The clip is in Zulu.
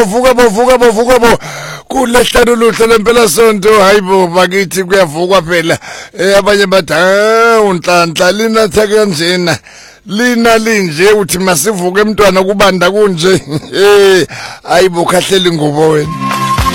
vuka bo kulehlelo luhle lempela sonto hayibo bakithi kuyavukwa phela abanye bathi unhlanhla lina thake kanjena lina linje uthi masivuke emntwana kubanda kunje hayibo khahlela ingubo wena